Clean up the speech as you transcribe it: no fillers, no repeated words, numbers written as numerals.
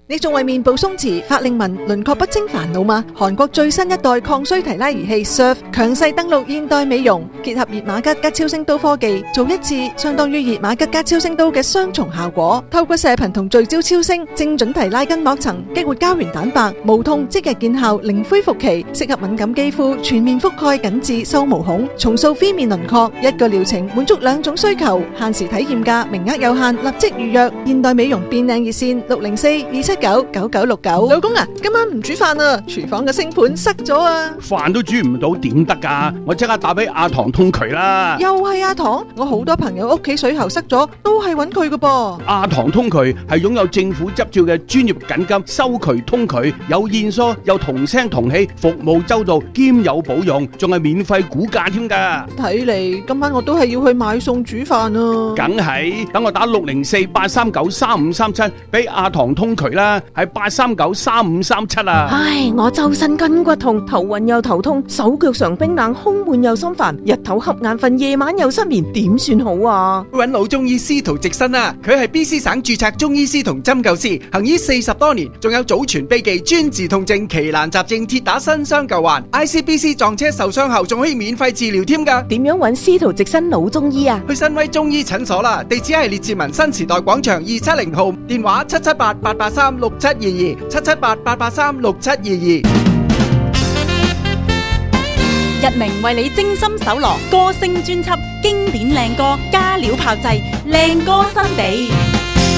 你仲為面部鬆弛、法令紋、輪廓不清煩惱嗎？韓國最新一代抗衰提拉儀器 Surf 強勢登陸現代美容，結合熱瑪吉加超聲刀科技，做一次相當於熱瑪吉加超聲刀嘅雙重效果。透過射頻同聚焦超聲，精準提拉筋膜層，激活膠原蛋白，無痛即日見效，零恢復期，適合敏感肌膚，全面覆蓋緊致收毛孔，重塑 V 面輪廓。一個療程滿足兩種需求，限時體驗價，名額有限，立即預約。現代美容變靚熱線604-279-9969。老公啊，今晚唔煮飯啊，廚房嘅星盤塞咗啊！ 飯都煮唔到點得㗎？我即刻打俾阿唐通渠啦！ 又係阿唐，我好多朋友屋企水喉塞咗，都係揾佢㗎噃。 阿唐通渠係擁有政府執照嘅專業緊急收渠通渠，有現疏，有同聲同氣，服務周到，兼有保用，仲係免費估價添㗎。 睇嚟今晚我都係要去買餸煮飯啊！ 梗係，等我打604-839-3537俾阿唐通渠啦，係839-3537啊！ 唉，我周身筋骨痛，頭暈又頭痛，手腳常冰冷，胸悶又心煩，日頭瞌眼瞓，夜晚又失眠，點算好啊？ 揾老中醫司徒直新啊，佢係 BC 省註冊中醫師同針灸師，行醫40多年，仲有祖傳秘技專治痛症、奇難雜症，鐵打新傷舊患。ICBC 撞車受傷後仲可以免費治療添㗎。 點樣揾司徒直新老中醫啊？ 去新威中醫診所啦，地址係列治文新時代廣場270號，電話778-883-6722，778-883-6722。 日明為你精心搜羅歌聲專輯，經典靚歌加料炮製，靚歌新地。